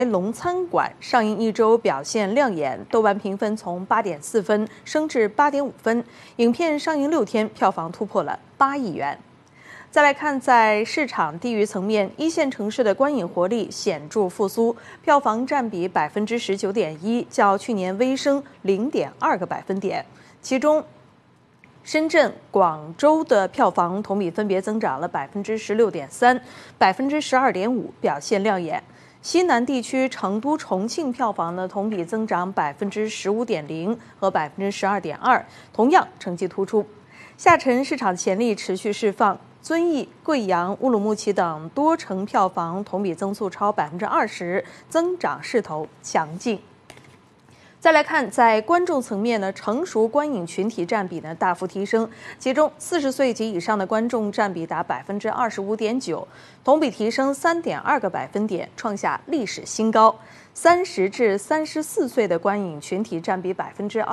龙餐馆上映1周表现亮眼，豆瓣评分从8.4分升至8.5分。影片上映6天，票房突破了8亿元。再来看，在市场地域层面，一线城市的观影活力显著复苏，票房占比19.1%，较去年微升0.2个百分点。其中，深圳、广州的票房同比分别增长了16.3%、12.5%，表现亮眼。西南地区成都、重庆票房呢同比增长15.0%和12.2%，同样成绩突出。下沉市场潜力持续释放，遵义、贵阳、乌鲁木齐等多城票房同比增速超20%，增长势头强劲。再来看，在观众层面呢，成熟观影群体占比呢大幅提升，其中40岁及以上的观众占比达25.9%，同比提升3.2个百分点，创下历史新高。30至34岁的观影群体占比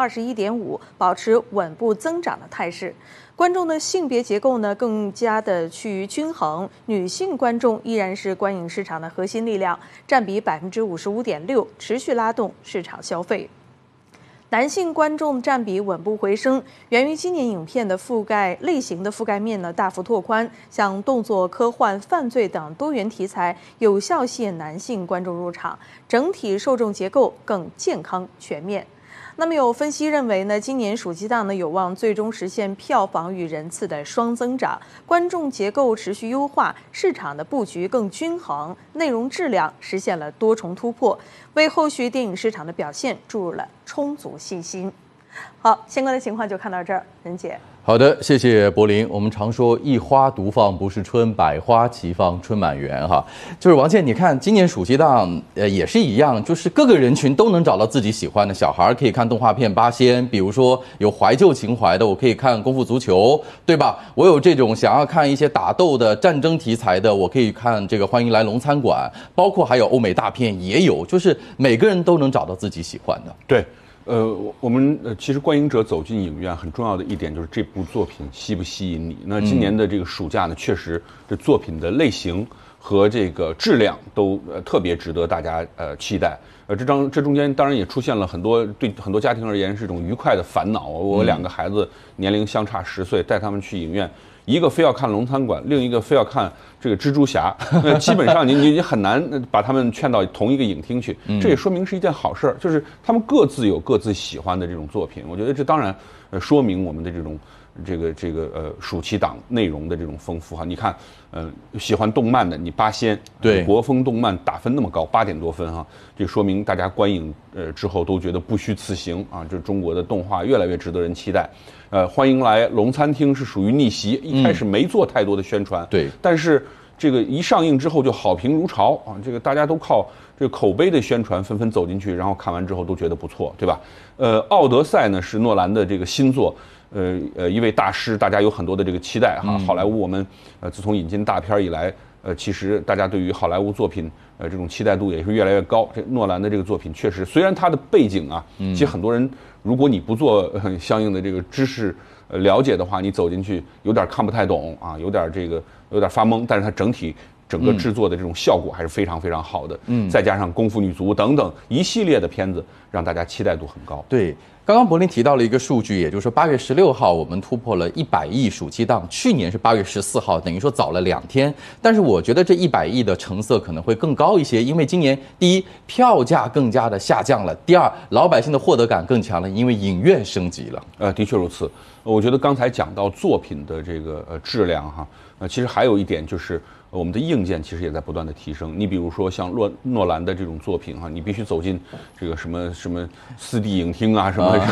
21.5%，保持稳步增长的态势。观众的性别结构呢更加的趋于均衡，女性观众依然是观影市场的核心力量，占比55.6%，持续拉动市场消费。男性观众占比稳步回升，源于今年影片的类型的覆盖面呢大幅拓宽，像动作、科幻、犯罪等多元题材有效吸引男性观众入场，整体受众结构更健康全面。那么有分析认为呢，今年暑期档呢有望最终实现票房与人次的双增长，观众结构持续优化，市场的布局更均衡，内容质量实现了多重突破，为后续电影市场的表现注入了充足信心。好，相关的情况就看到这儿，任姐。 好的，谢谢柏林。我们常说一花独放不是春，百花齐放春满园哈。就是王倩，你看今年暑期档也是一样，就是各个人群都能找到自己喜欢的。小孩可以看动画片《八仙》，比如说有怀旧情怀的，我可以看《功夫足球》，对吧？我有这种想要看一些打斗的战争题材的，我可以看这个《欢迎来龙餐馆》，包括还有欧美大片也有，就是每个人都能找到自己喜欢的。 对。我们其实观影者走进影院很重要的一点就是这部作品吸不吸引你。那今年的这个暑假呢，确实这作品的类型和这个质量都特别值得大家期待。这中间当然也出现了对很多家庭而言是一种愉快的烦恼。我2个孩子年龄相差10岁，带他们去影院，一个非要看龙餐馆，另一个非要看这个蜘蛛侠，基本上你很难把他们劝到同一个影厅去。这也说明是一件好事儿，就是他们各自有各自喜欢的这种作品。我觉得这当然说明我们的这种暑期档内容的这种丰富哈。你看，喜欢动漫的你八仙，对国风动漫打分那么高，8点多分哈，这说明大家观影之后都觉得不虚此行啊。这中国的动画越来越值得人期待。欢迎来龙餐厅是属于逆袭，一开始没做太多的宣传，对，但是这个一上映之后就好评如潮啊，这个大家都靠这个口碑的宣传纷纷走进去，然后看完之后都觉得不错，对吧？奥德赛呢是诺兰的这个新作。一位大师，大家有很多的这个期待哈。好莱坞我们自从引进大片以来，其实大家对于好莱坞作品这种期待度也是越来越高。这诺兰的这个作品确实，虽然它的背景啊，其实很多人如果你不做相应的这个知识了解的话，你走进去有点看不太懂啊，有点发懵。但是它整个制作的这种效果还是非常非常好的。再加上功夫女足等等一系列的片子，让大家期待度很高。 对。刚刚柏林提到了一个数据，也就是说8月16号我们突破了100亿暑期档，去年是8月14号，等于说早了2天。但是我觉得这100亿的成色可能会更高一些，因为今年第一票价更加的下降了，第二老百姓的获得感更强了，因为影院升级了。 的确如此。我觉得刚才讲到作品的这个质量哈，其实还有一点就是我们的硬件其实也在不断的提升。你比如说像诺兰的这种作品哈，你必须走进这个什么4D 影厅啊，什么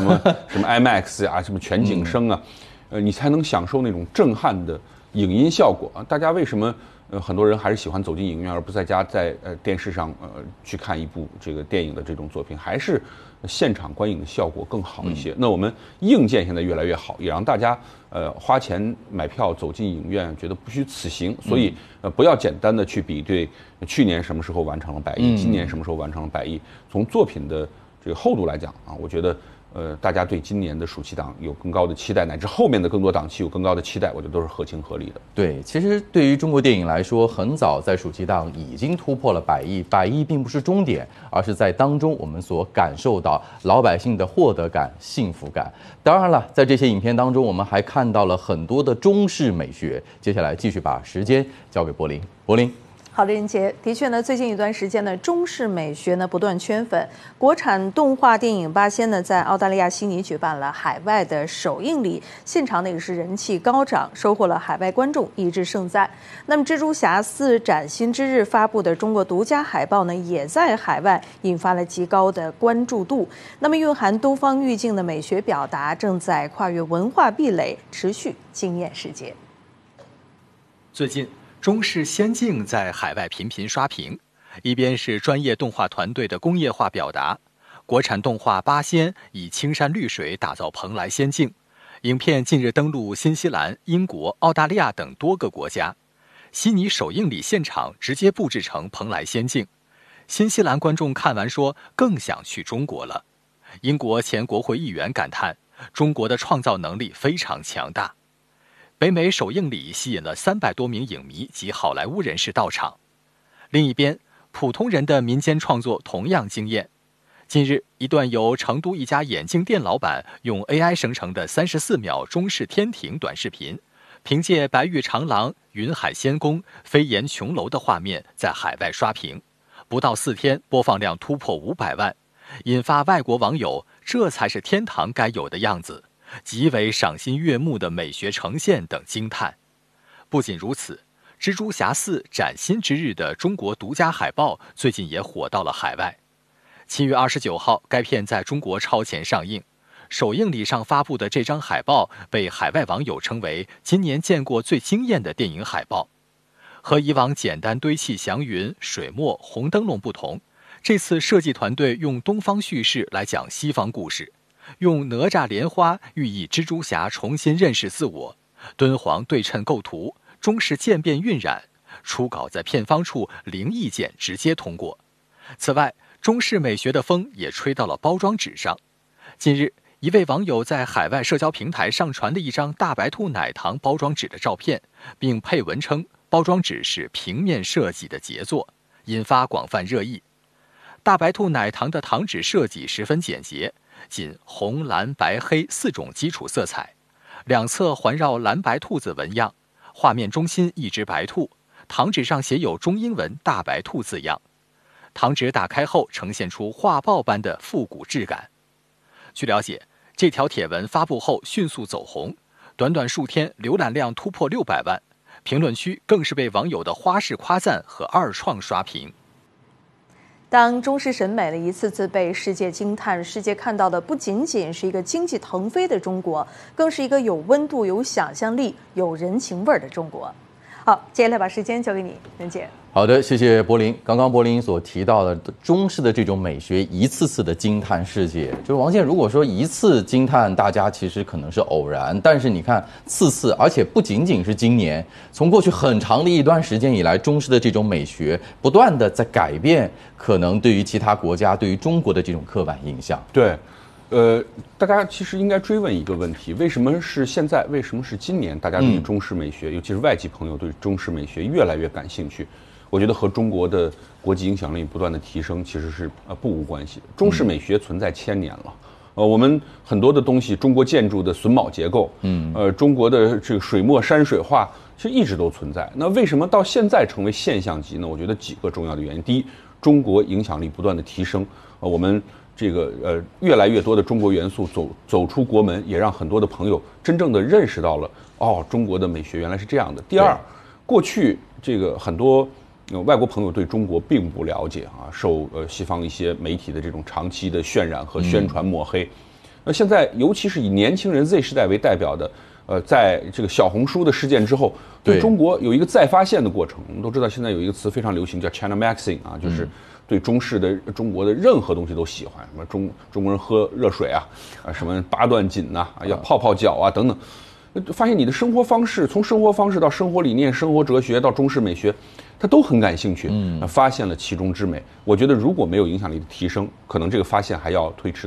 IMAX 啊，什么全景声啊，你才能享受那种震撼的影音效果啊。大家为什么很多人还是喜欢走进影院，而不在家在电视上去看一部这个电影的这种作品，还是现场观影的效果更好一些。那我们硬件现在越来越好，也让大家花钱买票走进影院觉得不虚此行。所以不要简单的去比对去年什么时候完成了100亿，今年什么时候完成了100亿。从作品的这个厚度来讲啊，我觉得大家对今年的暑期档有更高的期待，乃至后面的更多档期有更高的期待，我觉得都是合情合理的。 对，其实对于中国电影来说，很早在暑期档已经突破了100亿，100亿并不是终点，而是在当中我们所感受到老百姓的获得感、幸福感。当然了，在这些影片当中，我们还看到了很多的中式美学。接下来继续把时间交给柏林，柏林。 好的，任杰，的确呢，最近一段时间呢，中式美学呢不断圈粉。国产动画电影《八仙》呢，在澳大利亚悉尼举办了海外的首映礼，现场呢也是人气高涨，收获了海外观众一致盛赞。那么，《蜘蛛侠4：崭新之日》发布的中国独家海报呢，也在海外引发了极高的关注度。那么，蕴含东方寓境的美学表达，正在跨越文化壁垒，持续惊艳世界。 最近，中式仙境在海外频频刷屏，一边是专业动画团队的工业化表达，国产动画《八仙》以青山绿水打造蓬莱仙境，影片近日登陆新西兰、英国、澳大利亚等多个国家，悉尼首映礼现场直接布置成蓬莱仙境，新西兰观众看完说更想去中国了，英国前国会议员感叹中国的创造能力非常强大。北美首映礼吸引了300多名影迷及好莱坞人士到场。另一边，普通人的民间创作同样惊艳。近日，一段由成都一家眼镜店老板用 AI 生成的34秒中式天庭短视频，凭借白玉长廊、云海仙宫、飞檐琼楼的画面在海外刷屏，不到4天播放量突破500万，引发外国网友这才是天堂该有的样子，极为赏心悦目的美学呈现等惊叹。不仅如此，蜘蛛侠4：崭新之日的中国独家海报最近也火到了海外。7月29号，该片在中国超前上映，首映礼上发布的这张海报被海外网友称为今年见过最惊艳的电影海报。和以往简单堆砌祥云、水墨、红灯笼不同，这次设计团队用东方叙事来讲西方故事，用哪吒莲花寓意蜘蛛侠重新认识自我，敦煌对称构图，中式渐变晕染，初稿在片方处零意见直接通过。此外，中式美学的风也吹到了包装纸上。近日，一位网友在海外社交平台上传了一张大白兔奶糖包装纸的照片，并配文称包装纸是平面设计的杰作，引发广泛热议。大白兔奶糖的糖纸设计十分简洁，仅红、蓝、白、黑4种基础色彩，两侧环绕蓝白兔子纹样，画面中心一只白兔，糖纸上写有中英文大白兔字样。糖纸打开后呈现出画报般的复古质感。据了解，这条帖文发布后迅速走红，短短数天浏览量突破600万，评论区更是被网友的花式夸赞和二创刷屏。 当中式审美一次次被世界惊叹，世界看到的不仅仅是一个经济腾飞的中国，更是一个有温度、有想象力、有人情味的中国。好，接下来把时间交给你，任姐。 好的，谢谢柏林。刚刚柏林所提到的中式的这种美学，一次次的惊叹世界。就是王健，如果说一次惊叹大家，其实可能是偶然，但是你看次次，而且不仅仅是今年，从过去很长的一段时间以来，中式的这种美学不断的在改变，可能对于其他国家、对于中国的这种刻板印象。 对。大家其实应该追问一个问题：为什么是现在？为什么是今年？大家对于中式美学，尤其是外籍朋友对中式美学越来越感兴趣。我觉得和中国的国际影响力不断的提升其实是不无关系的。中式美学存在1000年了，我们很多的东西，中国建筑的榫卯结构，中国的这个水墨山水画，其实一直都存在。那为什么到现在成为现象级呢？我觉得几个重要的原因。第一，中国影响力不断的提升，我们这个越来越多的中国元素走出国门，也让很多的朋友真正的认识到了中国的美学原来是这样的。第二，过去这个很多外国朋友对中国并不了解啊，受西方一些媒体的这种长期的渲染和宣传抹黑。那现在尤其是以年轻人 Z 时代为代表的，在这个小红书的事件之后，对中国有一个再发现的过程。我们都知道现在有一个词非常流行，叫 China Maxing 啊，就是对中中国的任何东西都喜欢，什么中国人喝热水啊，什么8段锦呐，要泡泡脚啊等等。发现你的生活方式，从生活方式到生活理念、生活哲学到中式美学，他都很感兴趣，发现了其中之美。我觉得如果没有影响力的提升，可能这个发现还要推迟到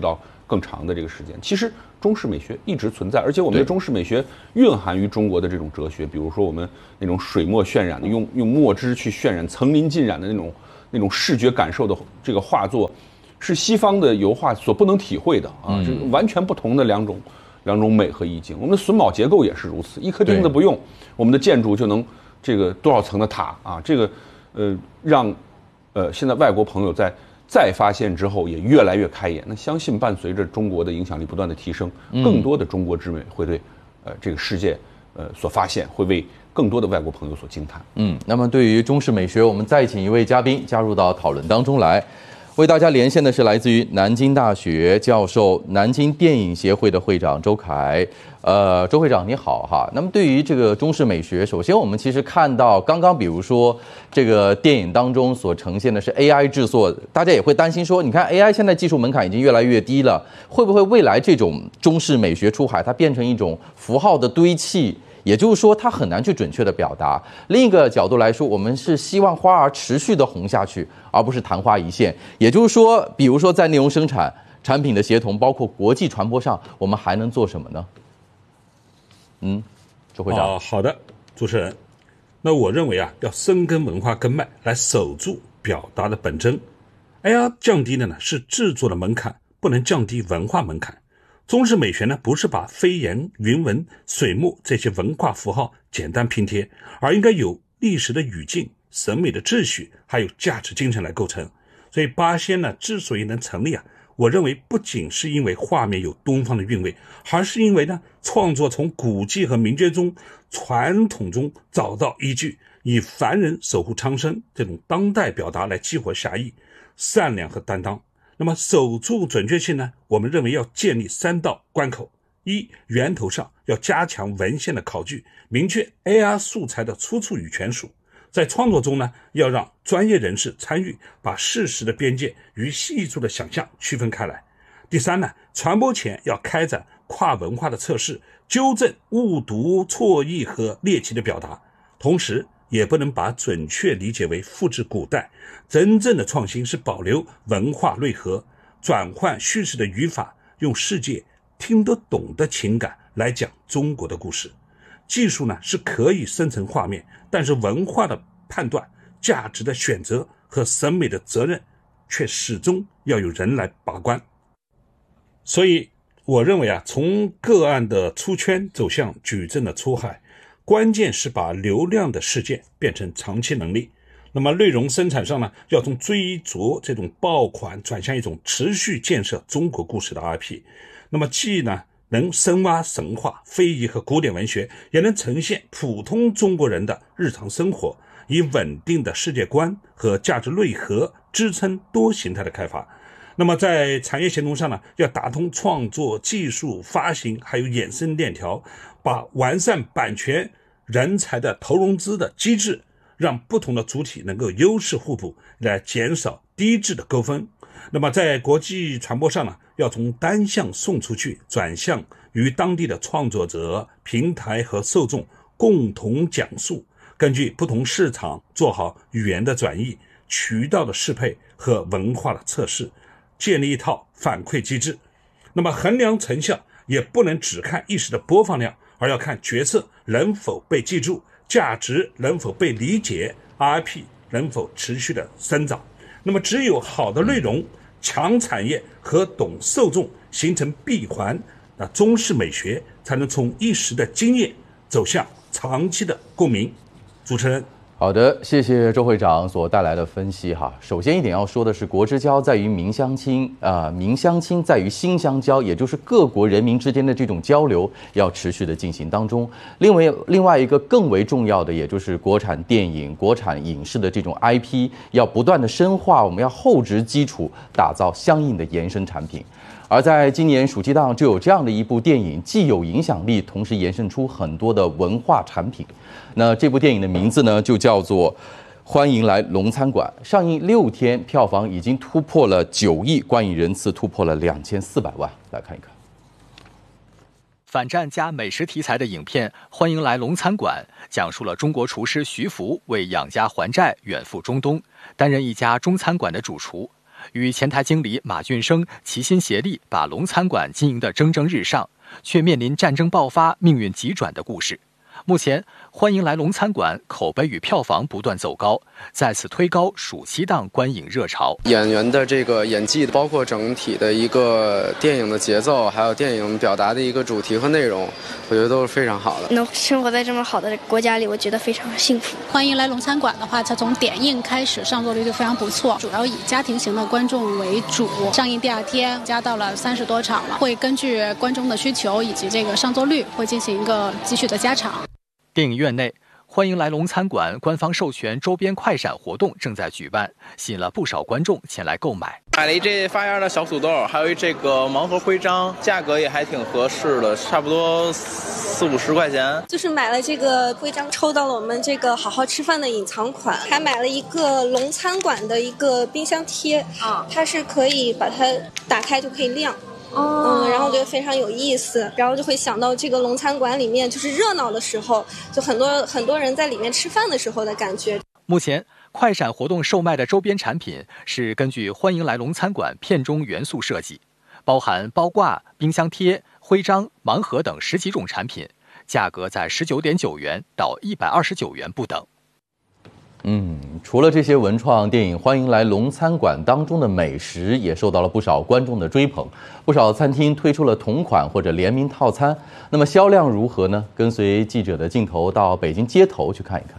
更长的这个时间。其实中式美学一直存在，而且我们的中式美学蕴含于中国的这种哲学，比如说我们那种水墨渲染的，用墨汁去渲染层林尽染的那种视觉感受的这个画作，是西方的油画所不能体会的啊，这完全不同的两种美和意境。我们的榫卯结构也是如此，一颗钉子不用，我们的建筑就能这个多少层的塔啊，这个让现在外国朋友在再发现之后也越来越开眼。那相信伴随着中国的影响力不断的提升，更多的中国之美会对这个世界所发现，会为更多的外国朋友所惊叹。 那么对于中式美学，我们再请一位嘉宾加入到讨论当中来。为大家连线的是来自于南京大学教授、南京电影协会的会长周凯。周会长你好哈。那么对于这个中式美学，首先我们其实看到刚刚比如说这个电影当中所呈现的是 AI 制作，大家也会担心说，你看 AI 现在技术门槛已经越来越低了，会不会未来这种中式美学出海，它变成一种符号的堆砌？也就是说，它很难去准确的表达。另一个角度来说，我们是希望花儿持续的红下去，而不是昙花一现。也就是说，比如说在内容生产、产品的协同，包括国际传播上，我们还能做什么呢？周会长。 好的，主持人。那我认为要深耕文化根脉，来守住表达的本真。AI 降低的呢是制作的门槛，不能降低文化门槛。中式美学呢，不是把飞檐、云纹、水墨这些文化符号简单拼贴，而应该有历史的语境、审美的秩序，还有价值精神来构成。所以八仙呢之所以能成立我认为不仅是因为画面有东方的韵味，而是因为呢创作从古迹和名卷中、传统中找到依据，以凡人守护苍生这种当代表达来激活侠义、善良和担当。那么守住准确性呢，我们认为要建立3道关口。一，源头上要加强文献的考据，明确 AR 素材的出处与权属。在创作中呢，要让专业人士参与，把事实的边界与细致的想象区分开来。第三呢，传播前要开展跨文化的测试，纠正误读、错译和猎奇的表达，同时也不能把准确理解为复制古代。真正的创新是保留文化内核，转换叙事的语法，用世界听得懂的情感来讲中国的故事。技术呢是可以生成画面，但是文化的判断、价值的选择和审美的责任却始终要有人来把关。所以我认为从个案的出圈走向矩阵的出海，关键是把流量的事件变成长期能力。那么内容生产上呢，要从追逐这种爆款转向一种持续建设中国故事的 IP。那么既呢能深挖神话、非遗和古典文学，也能呈现普通中国人的日常生活，以稳定的世界观和价值内核支撑多形态的开发。那么在产业协同上呢，要打通创作、技术、发行还有衍生链条，把完善版权人才的投融资的机制，让不同的主体能够优势互补，来减少低质的纠纷。那么在国际传播上呢，要从单向送出去转向与当地的创作者、平台和受众共同讲述，根据不同市场做好语言的转译、渠道的适配和文化的测试，建立一套反馈机制。那么衡量成效也不能只看一时的播放量，而要看角色能否被记住，价值能否被理解， RIP 能否持续的生长。那么只有好的内容、强产业和懂受众形成闭环，那中式美学才能从一时的经验走向长期的共鸣。主持人。 好的，谢谢周会长所带来的分析哈。首先一点要说的是，国之交在于民相亲民相亲在于心相交，也就是各国人民之间的这种交流要持续的进行当中。另外一个更为重要的，也就是国产电影、国产影视的这种 IP 要不断的深化，我们要厚植基础，打造相应的延伸产品。而在今年暑期档就有这样的一部电影，既有影响力，同时延伸出很多的文化产品。那这部电影的名字呢，就叫做《欢迎来龙餐馆》。上映6天，票房已经突破了9亿，观影人次突破了2400万。来看一看。 反战加美食题材的影片《欢迎来龙餐馆》讲述了中国厨师徐福为养家还债远赴中东，担任一家中餐馆的主厨。 与前台经理马俊生齐心协力，把龙餐馆经营得蒸蒸日上，却面临战争爆发、命运急转的故事。目前，欢迎来龙餐馆口碑与票房不断走高，再次推高暑期档观影热潮。 演员的这个演技，包括整体的一个电影的节奏，还有电影表达的一个主题和内容，我觉得都是非常好的。 能生活在这么好的国家里，我觉得非常幸福。 欢迎来龙餐馆的话，它从点映开始上座率就非常不错，主要以家庭型的观众为主。上映第2天加到了30多场了，会根据观众的需求以及这个上座率，会进行一个继续的加场。 电影院内，欢迎来龙餐馆官方授权周边快闪活动正在举办，吸引了不少观众前来购买。 买了一这发芽的小土豆，还有这个盲盒徽章，价格也还挺合适的，差不多40-50块钱。 就是买了这个徽章，抽到了我们这个好好吃饭的隐藏款，还买了一个龙餐馆的一个冰箱贴，它是可以把它打开就可以亮。然后我觉得非常有意思，然后就会想到这个龙餐馆里面就是热闹的时候，就很多人在里面吃饭的时候的感觉。 目前快闪活动售卖的周边产品是根据欢迎来龙餐馆片中元素设计，包含包挂、冰箱贴、徽章、盲盒等10几种产品，价格在19.9元到129元不等。 除了这些文创电影，欢迎来龙餐馆当中的美食也受到了不少观众的追捧，不少餐厅推出了同款或者联名套餐。那么销量如何呢？跟随记者的镜头到北京街头去看一看。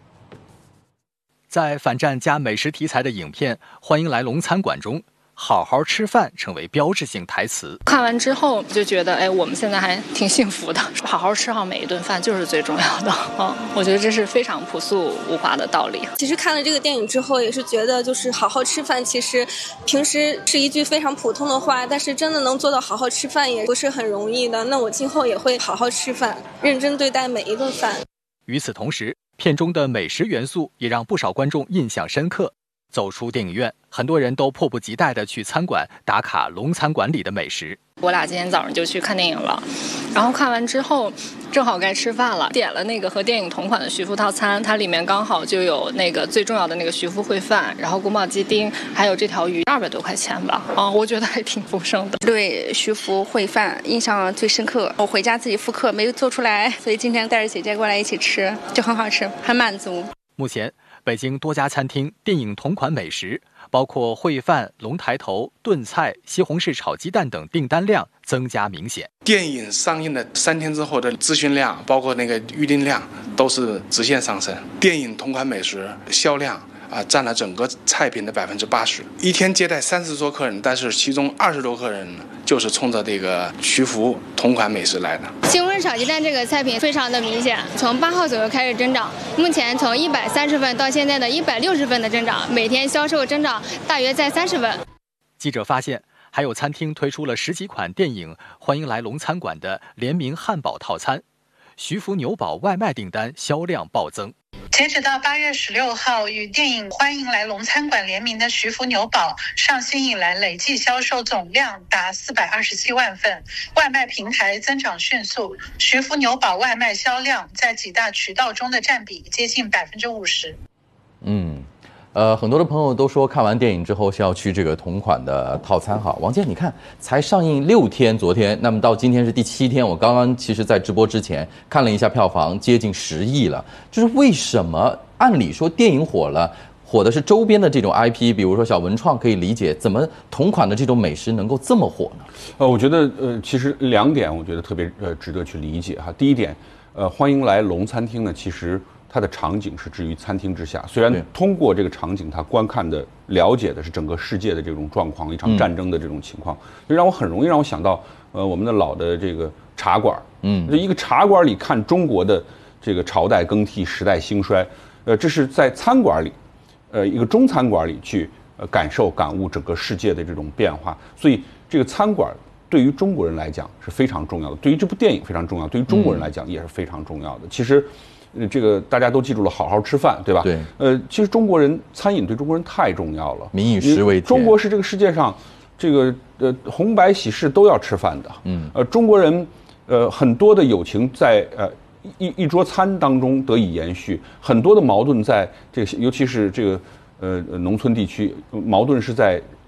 在反战加美食题材的影片《欢迎来龙餐馆》中，好好吃饭成为标志性台词。 看完之后就觉得，我们现在还挺幸福的，好好吃好每一顿饭就是最重要的。我觉得这是非常朴素无华的道理。 其实看了这个电影之后，也是觉得就是好好吃饭，其实平时是一句非常普通的话，但是真的能做到好好吃饭也不是很容易的。那我今后也会好好吃饭，认真对待每一顿饭。 与此同时，片中的美食元素也让不少观众印象深刻。走出电影院，很多人都迫不及待地去餐馆打卡龙餐馆里的美食。 我俩今天早上就去看电影了，然后看完之后正好该吃饭了，点了那个和电影同款的徐福套餐，它里面刚好就有那个最重要的那个徐福烩饭，然后宫保鸡丁，还有这条鱼，200多块钱吧。我觉得还挺丰盛的。 对徐福烩饭印象最深刻，我回家自己复刻没做出来，所以今天带着姐姐过来一起吃，就很好吃，很满足。 目前北京多家餐厅电影同款美食，包括烩饭、龙抬头、炖菜、西红柿炒鸡蛋等订单量增加明显。 电影上映的3天之后的咨询量，包括那个预订量，都是直线上升。电影同款美食销量占了整个菜品的80%，一天接待30多客人，但是其中20多客人就是冲着这个徐福同款美食来的。 西红柿炒鸡蛋这个菜品非常的明显，从8号左右开始增长，目前从130份到现在的160份的增长，每天销售增长大约在30份。 记者发现，还有餐厅推出了10几款电影《欢迎来龙餐馆》的联名汉堡套餐，徐福牛堡外卖订单销量暴增。 截止到8月16号，与电影《欢迎来龙餐馆》联名的徐福牛堡上新以来累计销售总量达427万份，外卖平台增长迅速，徐福牛堡外卖销量在几大渠道中的占比接近50%。 很多的朋友都说看完电影之后是要去这个同款的套餐哈。王健，你看才上映6天，昨天，那么到今天是第7天，我刚刚其实在直播之前看了一下票房，接近10亿了。就是为什么按理说电影火了，火的是周边的这种 IP， 比如说小文创可以理解，怎么同款的这种美食能够这么火呢？ 我觉得其实2点我觉得特别值得去理解哈。第一点，欢迎来龙餐厅呢，其实它的场景是置于餐厅之下，虽然通过这个场景，它观看的、了解的是整个世界的这种状况，一场战争的这种情况，就让我很容易让我想到，我们的老的这个茶馆，就一个茶馆里看中国的这个朝代更替、时代兴衰，这是在餐馆里，一个中餐馆里去感受、感悟整个世界的这种变化，所以这个餐馆对于中国人来讲是非常重要的，对于这部电影非常重要，对于中国人来讲也是非常重要的。其实。这个大家都记住了，好好吃饭，对吧？ 对。 其实中国人餐饮对中国人太重要了， 民以食为天。 中国是这个世界上，这个红白喜事都要吃饭的。中国人很多的友情在一桌餐当中得以延续，很多的矛盾在这个，尤其是这个农村地区，矛盾是在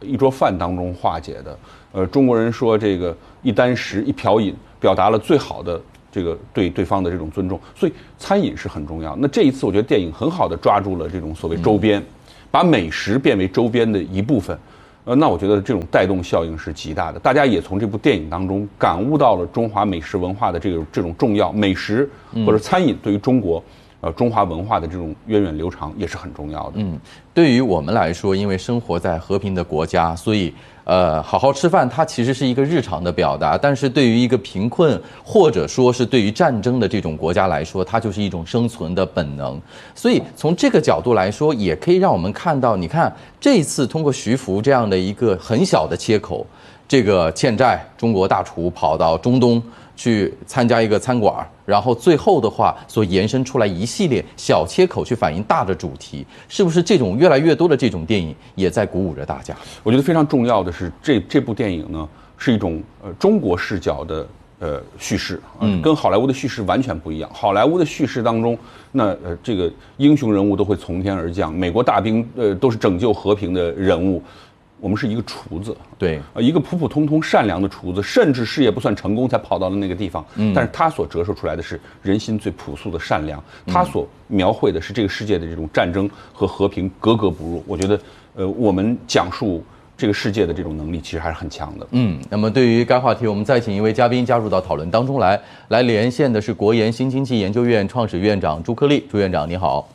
一桌饭当中化解的。中国人说这个一箪食一瓢饮，表达了最好的这个对对方的这种尊重，所以餐饮是很重要。那这一次我觉得电影很好的抓住了这种所谓周边，把美食变为周边的一部分。那我觉得这种带动效应是极大的，大家也从这部电影当中感悟到了中华美食文化的这种重要，美食或者餐饮对于中国中华文化的这种源远流长也是很重要的。 对于我们来说，因为生活在和平的国家，所以好好吃饭它其实是一个日常的表达，但是对于一个贫困或者说是对于战争的这种国家来说，它就是一种生存的本能。所以从这个角度来说，也可以让我们看到，你看这一次通过徐福这样的一个很小的切口，这个欠债中国大厨跑到中东去参加一个餐馆，然后最后的话所延伸出来一系列小切口去反映大的主题，是不是这种越来越多的这种电影也在鼓舞着大家？ 我觉得非常重要的是，这部电影呢是一种中国视角的叙事，跟好莱坞的叙事完全不一样。好莱坞的叙事当中，那这个英雄人物都会从天而降，美国大兵都是拯救和平的人物。我们是一个厨子， 对， 一个普普通通善良的厨子，甚至事业不算成功才跑到了那个地方，但是他所折射出来的是人心最朴素的善良，他所描绘的是这个世界的这种战争和和平格格不入。我觉得，我们讲述这个世界的这种能力其实还是很强的。 那么对于该话题，我们再请一位嘉宾加入到讨论当中来连线的是国研新经济研究院创始院长朱克力。朱院长你好。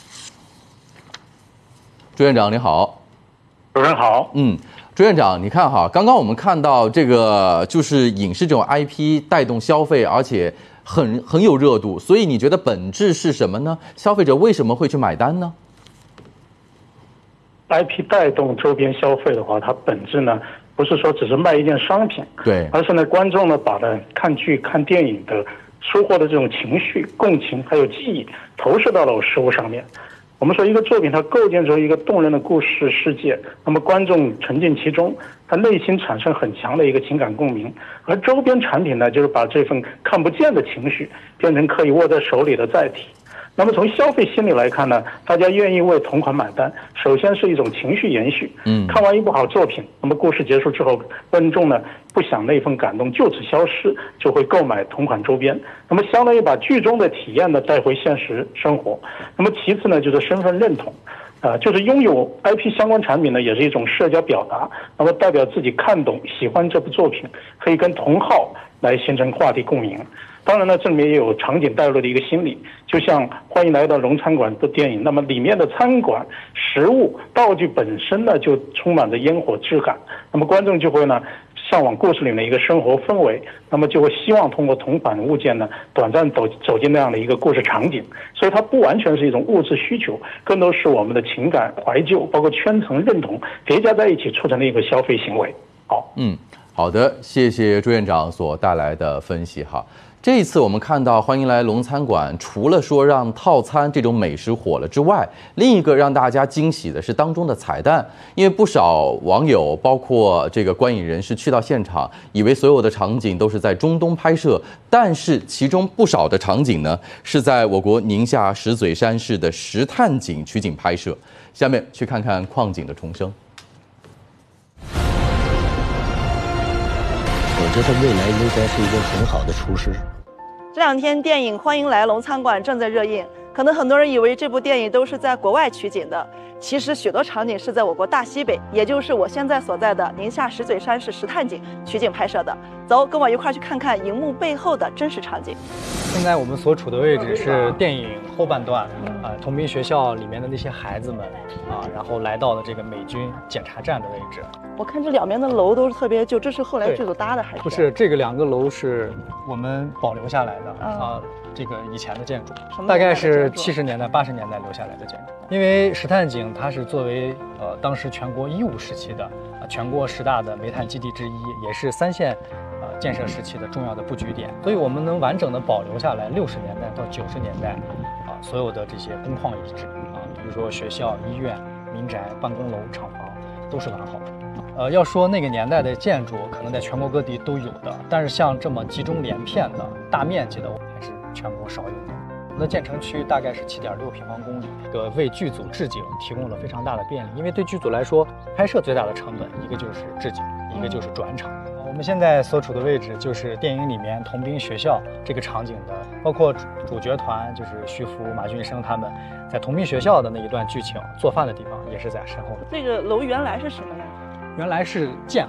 朱院长你好。 主持人好。 朱院长，你看哈，刚刚我们看到这个就是影视这种 IP 带动消费，而且很有热度，所以你觉得本质是什么呢？消费者为什么会去买单呢？ IP 带动周边消费的话，它本质呢不是说只是卖一件商品， 对， 而是呢观众呢把呢看剧看电影的收获的这种情绪、共情还有记忆投射到了食物上面。我们说一个作品它构建成一个动人的故事世界，那么观众沉浸其中，他内心产生很强的一个情感共鸣，而周边产品呢就是把这份看不见的情绪变成可以握在手里的载体。 那么从消费心理来看呢，大家愿意为同款买单，首先是一种情绪延续。看完一部好作品，那么故事结束之后，观众呢不想那份感动就此消失，就会购买同款周边。那么相当于把剧中的体验呢带回现实生活。那么其次呢就是身份认同，就是拥有 IP 相关产品呢也是一种社交表达，那么代表自己看懂、喜欢这部作品，可以跟同好来形成话题共鸣。 当然呢，这里面也有场景带入的一个心理，就像《欢迎来到龙餐馆》的电影，那么里面的餐馆、食物、道具本身呢，就充满着烟火质感，那么观众就会呢向往故事里面的一个生活氛围，那么就会希望通过同款的物件呢，短暂走进那样的一个故事场景，所以它不完全是一种物质需求，更多是我们的情感怀旧，包括圈层认同叠加在一起促成的一个消费行为。好， 好的，谢谢朱院长所带来的分析哈。 这一次我们看到《欢迎来龙餐馆》，除了说让套餐这种美食火了之外，另一个让大家惊喜的是当中的彩蛋。因为不少网友，包括这个观影人士去到现场，以为所有的场景都是在中东拍摄，但是其中不少的场景呢是在我国宁夏石嘴山市的石炭井取景拍摄。下面去看看矿井的重生。 我觉得未来应该是一个很好的厨师。 这两天电影《欢迎来龙餐馆》正在热映，可能很多人以为这部电影都是在国外取景的，其实许多场景是在我国大西北，也就是我现在所在的宁夏石嘴山市石炭井取景拍摄的。走，跟我一块去看看荧幕背后的真实场景。 现在我们所处的位置是电影后半段，童兵学校里面的那些孩子们，然后来到了这个美军检查站的位置。 我看这两边的楼都是特别旧，这是后来剧组搭的还是？ 不是，这个2个楼是我们保留下来的这个以前的建筑，大概是70年代、80年代留下来的建筑。因为石炭井它是作为当时全国义务时期的全国10大的煤炭基地之一，也是3线建设时期的重要的布局点，所以我们能完整的保留下来60年代到90年代所有的这些工矿遗址比如说学校、医院、民宅、办公楼、厂房都是完好的。 要说那个年代的建筑，可能在全国各地都有的，但是像这么集中连片的大面积的，还是全国少有的。 我们的建成区大概是7.6平方公里，为剧组置景提供了非常大的便利。因为对剧组来说，拍摄最大的成本一个就是置景，一个就是转场。我们现在所处的位置就是电影里面童兵学校这个场景的，包括主角团就是徐福、马俊生他们在童兵学校的那一段剧情做饭的地方，也是在身后的。 这个楼原来是什么呀？ 原来是建